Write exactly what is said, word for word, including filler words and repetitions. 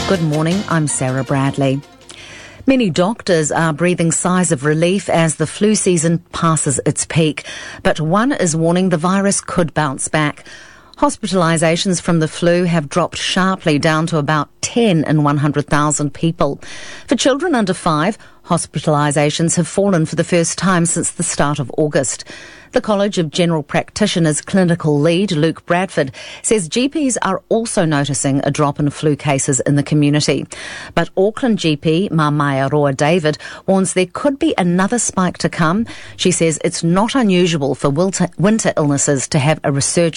Good morning, I'm Sarah Bradley. Many doctors are breathing sighs of relief as the flu season passes its peak, but one is warning the virus could bounce back. Hospitalisations from the flu have dropped sharply down to about ten in one hundred thousand people. For children under five, hospitalisations have fallen for the first time since the start of August. The College of General Practitioners clinical lead, Luke Bradford, says G Ps are also noticing a drop in flu cases in the community. But Auckland G P, Mamaya Roa David, warns there could be another spike to come. She says it's not unusual for winter, winter illnesses to have a resurgence